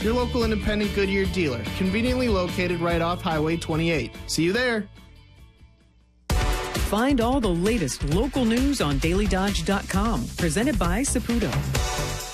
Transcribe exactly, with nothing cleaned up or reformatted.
your local independent Goodyear dealer, conveniently located right off Highway twenty-eight. See you there. Find all the latest local news on daily dodge dot com. Presented by Saputo.